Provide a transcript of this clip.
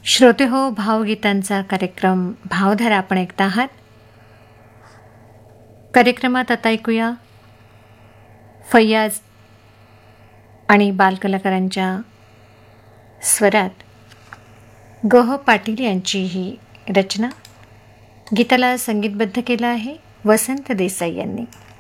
श्रोते हो, भावगीतांचा कार्यक्रम भावधारा आपण ऐकता आहात. कार्यक्रमात आता ऐकूया फैयाज आणि बालकलाकारांच्या स्वरात गह पाटील यांची ही रचना. गीताला संगीतबद्ध केलं आहे वसंत देसाई यांनी.